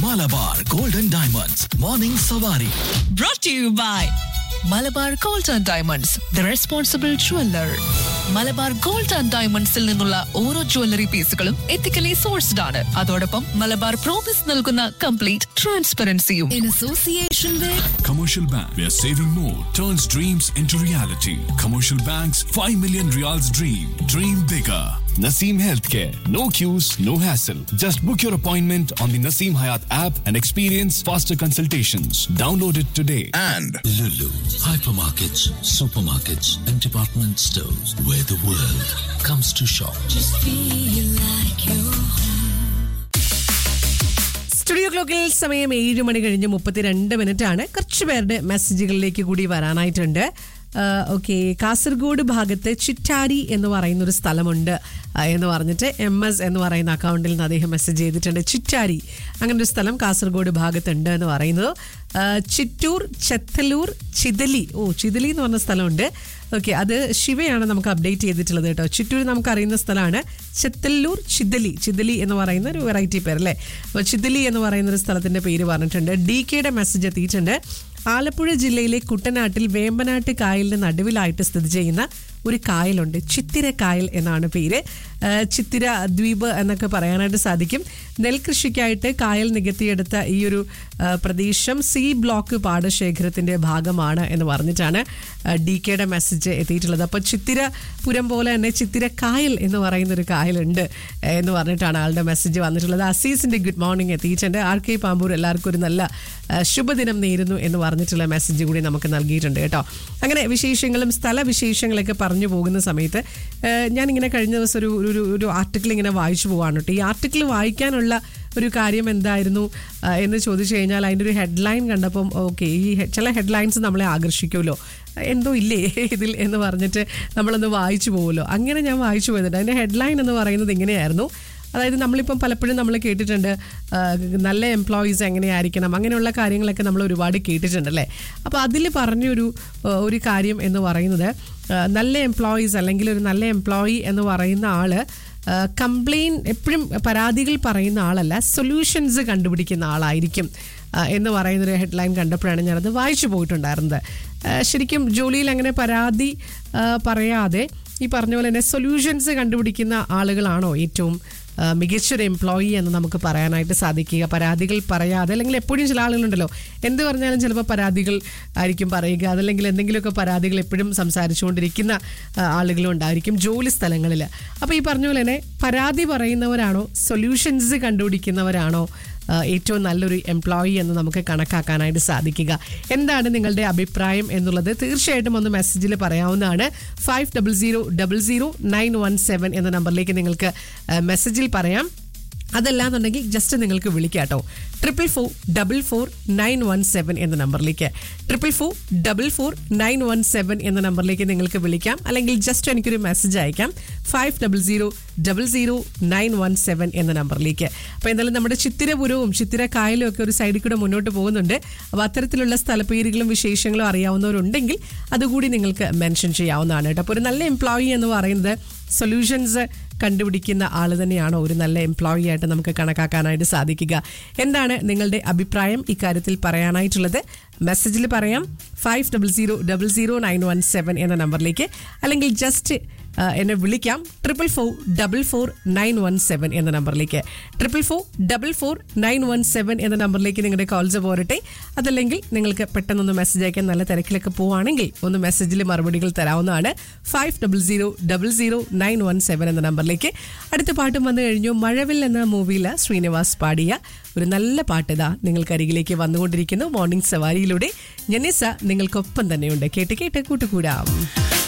Malabar Golden Diamonds Morning Savari. Brought to you by Malabar gold and diamonds the responsible jeweller. Malabar gold and ഡയമണ്ട്സിൽ നിന്നുള്ള ഓരോ jewellery പീസുകളും ethically sourced ആണ്. അതോടൊപ്പം Malabar promise നൽകുന്ന complete ട്രാൻസ്പെറൻസിയും. In association with Commercial Bank, where saving more turns dreams into reality. Commercial Bank's 5 million Riyals dream. Dream bigger. Naseem Healthcare. No queues, no hassle. Just book your appointment on the Naseem Hayat app and experience faster consultations. Download it today. And Lulu, hypermarkets, supermarkets, and department stores where the world comes to shop. Studio ക്ലോക്കിൽ സമയം 7 മണി കഴിഞ്ഞ് 32 ആണ്. കുറച്ച് പേരുടെ മെസ്സേജുകളിലേക്ക് കൂടി വരാനായിട്ടുണ്ട്. Okay, Kasaragod ഭാഗത്ത് ചിറ്റാരി എന്ന് പറയുന്ന ഒരു സ്ഥലമുണ്ട് എന്ന് പറഞ്ഞിട്ട് MS എന്ന് പറയുന്ന അക്കൗണ്ടിൽ നിന്ന് അദ്ദേഹം മെസ്സേജ് ചെയ്തിട്ടുണ്ട്. ചിറ്റാരി അങ്ങനെ ഒരു സ്ഥലം കാസർഗോഡ് ഭാഗത്തുണ്ട് എന്ന് പറയുന്നത്. ചിറ്റൂർ, ചെത്തലൂർ, ചിതലി. ചിതലി എന്ന് പറഞ്ഞ സ്ഥലമുണ്ട്. ഓക്കെ, അത് ശിവയാണ് നമുക്ക് അപ്ഡേറ്റ് ചെയ്തിട്ടുള്ളത് കേട്ടോ. ചിറ്റൂർ നമുക്കറിയുന്ന സ്ഥലമാണ്. ചെത്തല്ലൂർ, ചിതലി എന്ന് പറയുന്ന ഒരു വെറൈറ്റി പേര് അല്ലേ. അപ്പോൾ ചിതലി എന്ന് പറയുന്ന ഒരു സ്ഥലത്തിൻ്റെ പേര് പറഞ്ഞിട്ടുണ്ട്. DK മെസ്സേജ് എത്തിയിട്ടുണ്ട്. ആലപ്പുഴ ജില്ലയിലെ കുട്ടനാട്ടിൽ വേമ്പനാട്ട് കായലിന് നടുവിലായിട്ട് സ്ഥിതി ചെയ്യുന്ന ഒരു കായലുണ്ട്. ചിത്തിര കായൽ എന്നാണ് പേര്. ചിത്തിര ദ്വീപ് എന്നൊക്കെ പറയാനായിട്ട് സാധിക്കും. നെൽകൃഷിക്കായിട്ട് കായൽ നികത്തിയെടുത്ത ഈ ഒരു പ്രദേശം C ബ്ലോക്ക് പാടശേഖരത്തിൻ്റെ ഭാഗമാണ് എന്ന് പറഞ്ഞിട്ടാണ് DK മെസ്സേജ് എത്തിയിട്ടുള്ളത്. അപ്പോൾ ചിത്തിരപുരം പോലെ തന്നെ ചിത്തിര കായൽ എന്ന് പറയുന്നൊരു കായലുണ്ട് എന്ന് പറഞ്ഞിട്ടാണ് ആളുടെ മെസ്സേജ് വന്നിട്ടുള്ളത്. അസീസിൻ്റെ ഗുഡ് മോർണിംഗ് എത്തിയിട്ടുണ്ട്. RK പാമ്പൂർ എല്ലാവർക്കും ഒരു നല്ല ശുഭദിനം നേരുന്നു എന്ന് പറഞ്ഞിട്ടുള്ള മെസ്സേജ് കൂടി നമുക്ക് നൽകിയിട്ടുണ്ട് കേട്ടോ. അങ്ങനെ വിശേഷങ്ങളും സ്ഥലവിശേഷങ്ങളൊക്കെ പറഞ്ഞു പോകുന്ന സമയത്ത് ഞാനിങ്ങനെ കഴിഞ്ഞ ദിവസം ഒരു ആർട്ടിക്കിൾ ഇങ്ങനെ വായിച്ചു പോവാണ് കേട്ടോ. ഈ ആർട്ടിക്കിൾ വായിക്കാനുള്ള ഒരു കാര്യം എന്തായിരുന്നു എന്ന് ചോദിച്ചു കഴിഞ്ഞാൽ അതിൻ്റെ ഒരു ഹെഡ്ലൈൻ കണ്ടപ്പം ഓക്കെ, ഈ ചില ഹെഡ്ലൈൻസ് നമ്മളെ ആകർഷിക്കുമല്ലോ, എന്തോ ഇല്ലേ ഇതിൽ എന്ന് പറഞ്ഞിട്ട് നമ്മളൊന്ന് വായിച്ചു പോകുമല്ലോ. അങ്ങനെ ഞാൻ വായിച്ചു പോയിട്ടുണ്ട്. അതിൻ്റെ ഹെഡ്ലൈൻ എന്ന് പറയുന്നത് ഇങ്ങനെയായിരുന്നു. അതായത് നമ്മളിപ്പം പലപ്പോഴും നമ്മൾ കേട്ടിട്ടുണ്ട് നല്ല എംപ്ലോയീസ് എങ്ങനെയായിരിക്കണം, അങ്ങനെയുള്ള കാര്യങ്ങളൊക്കെ നമ്മൾ ഒരുപാട് കേട്ടിട്ടുണ്ടല്ലേ. അപ്പോൾ അതിൽ പറഞ്ഞൊരു കാര്യം എന്ന് പറയുന്നത് നല്ല എംപ്ലോയീസ് അല്ലെങ്കിൽ ഒരു നല്ല എംപ്ലോയി എന്ന് പറയുന്ന ആൾ എപ്പോഴും പരാതികൾ പറയുന്ന ആളല്ല, സൊല്യൂഷൻസ് കണ്ടുപിടിക്കുന്ന ആളായിരിക്കും എന്ന് പറയുന്നൊരു ഹെഡ്ലൈൻ കണ്ടപ്പോഴാണ് ഞാനത് വായിച്ചു പോയിട്ടുണ്ടായിരുന്നത്. ശരിക്കും ജോലിയിൽ അങ്ങനെ പരാതി പറയാതെ ഈ പറഞ്ഞ പോലെ തന്നെ സൊല്യൂഷൻസ് കണ്ടുപിടിക്കുന്ന ആളുകളാണോ ഏറ്റവും മികച്ചൊരു എംപ്ലോയി എന്ന് നമുക്ക് പറയാനായിട്ട് സാധിക്കുക? പരാതികൾ പറയാതെ, അല്ലെങ്കിൽ എപ്പോഴും ചില ആളുകളുണ്ടല്ലോ എന്ത് പറഞ്ഞാലും ചിലപ്പോൾ പരാതികൾ ആയിരിക്കും പറയുക, അതല്ലെങ്കിൽ എന്തെങ്കിലുമൊക്കെ പരാതികൾ എപ്പോഴും സംസാരിച്ചുകൊണ്ടിരിക്കുന്ന ആളുകളും ഉണ്ടായിരിക്കും ജോലി സ്ഥലങ്ങളിൽ. അപ്പോൾ ഈ പറഞ്ഞ പോലെ തന്നെ പരാതി പറയുന്നവരാണോ സൊല്യൂഷൻസ് കണ്ടുപിടിക്കുന്നവരാണോ ഏറ്റവും നല്ലൊരു എംപ്ലോയി എന്ന് നമുക്ക് കണക്കാക്കാനായിട്ട് സാധിക്കുക? എന്താണ് നിങ്ങളുടെ അഭിപ്രായം എന്നുള്ളത് തീർച്ചയായിട്ടും ഒന്ന് മെസ്സേജിൽ പറയാവുന്നതാണ്. 50000917 എന്ന നമ്പറിലേക്ക് നിങ്ങൾക്ക് മെസ്സേജിൽ പറയാം. അതല്ലാന്നുണ്ടെങ്കിൽ ജസ്റ്റ് നിങ്ങൾക്ക് വിളിക്കാം കേട്ടോ. 444-44917 എന്ന നമ്പറിലേക്ക് 444-44917 എന്ന നമ്പറിലേക്ക് നിങ്ങൾക്ക് വിളിക്കാം. അല്ലെങ്കിൽ ജസ്റ്റ് എനിക്കൊരു മെസ്സേജ് അയക്കാം 50000917 എന്ന നമ്പറിലേക്ക്. അപ്പോൾ എന്തായാലും നമ്മുടെ ചിത്തിരപുരവും ചിത്തിര കായലും ഒക്കെ ഒരു സൈഡിൽ കൂടെ മുന്നോട്ട് പോകുന്നുണ്ട്. അപ്പോൾ അത്തരത്തിലുള്ള സ്ഥലപ്പേരുകളും വിശേഷങ്ങളും അറിയാവുന്നവരുണ്ടെങ്കിൽ അതുകൂടി നിങ്ങൾക്ക് മെൻഷൻ ചെയ്യാവുന്നതാണ് കേട്ടോ. അപ്പോൾ ഒരു നല്ല എംപ്ലോയി എന്ന് പറയുന്നത് സൊല്യൂഷൻസ് കണ്ടുപിടിക്കുന്ന ആൾ തന്നെയാണോ ഒരു നല്ല എംപ്ലോയി ആയിട്ട് നമുക്ക് കണക്കാക്കാനായിട്ട് സാധിക്കുക? എന്താണ് നിങ്ങളുടെ അഭിപ്രായം ഇക്കാര്യത്തിൽ പറയാനായിട്ടുള്ളത്? മെസ്സേജിൽ പറയാം 50000917 എന്ന നമ്പറിലേക്ക്, അല്ലെങ്കിൽ ജസ്റ്റ് എന്നെ വിളിക്കാം 444-44917 എന്ന നമ്പറിലേക്ക്. 444-44917 എന്ന നമ്പറിലേക്ക് നിങ്ങളുടെ കോൾസ് പോരട്ടെ. അതല്ലെങ്കിൽ നിങ്ങൾക്ക് പെട്ടെന്നൊന്ന് മെസ്സേജ് അയക്കാൻ നല്ല തിരക്കിലൊക്കെ പോവുകയാണെങ്കിൽ ഒന്ന് മെസ്സേജിൽ മറുപടികൾ തരാവുന്നതാണ് 50000917 എന്ന നമ്പറിലേക്ക്. അടുത്ത പാട്ടും വന്നു കഴിഞ്ഞു. മഴവിൽ എന്ന മൂവിയിൽ ശ്രീനിവാസ് പാടിയ ഒരു നല്ല പാട്ട് ഇതാ നിങ്ങൾക്കരികിലേക്ക് വന്നുകൊണ്ടിരിക്കുന്നു മോർണിംഗ് സവാരിയിലൂടെ. ജനീസ നിങ്ങൾക്കൊപ്പം തന്നെയുണ്ട്. കേട്ട് കൂട്ടുകൂടാം.